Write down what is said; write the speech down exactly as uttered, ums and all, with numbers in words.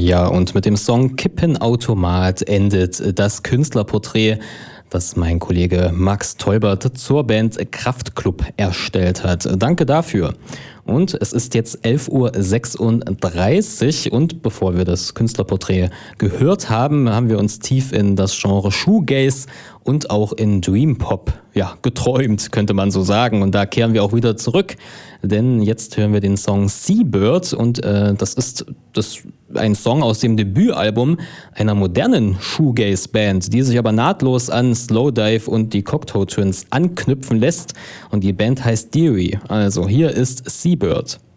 Ja, und mit dem Song Kippenautomat endet das Künstlerporträt, das mein Kollege Max Teubert zur Band Kraftklub erstellt hat. Danke dafür. Und es ist jetzt elf Uhr sechsunddreißig und bevor wir das Künstlerporträt gehört haben, haben wir uns tief in das Genre Shoegaze und auch in Dream Pop, ja, geträumt, könnte man so sagen. Und da kehren wir auch wieder zurück, denn jetzt hören wir den Song Seabird und äh, das ist das, ein Song aus dem Debütalbum einer modernen Shoegaze-Band, die sich aber nahtlos an Slowdive und die Cocteau Twins anknüpfen lässt. Und die Band heißt Deary. Also hier ist Seabird.